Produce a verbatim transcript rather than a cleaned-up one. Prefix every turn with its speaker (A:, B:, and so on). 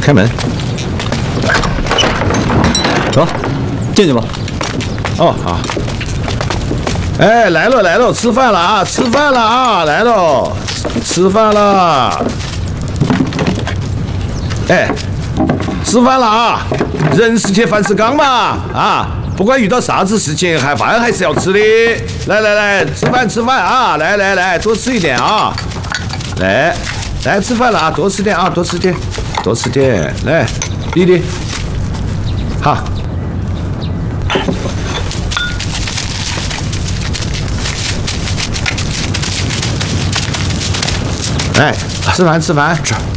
A: 开门，走，进去吧。
B: 哦，好。哎，来了来了，吃饭了啊，吃饭了啊，来了，吃饭了。哎，吃饭了啊！人是铁，饭是钢嘛啊！不管遇到啥子事情，还饭还是要吃的。来来来，吃饭吃饭啊！来来来，多吃一点啊！来来吃饭了啊，多吃点啊，多吃点，多吃点。来，弟弟，好。哎，吃饭吃饭，
A: 这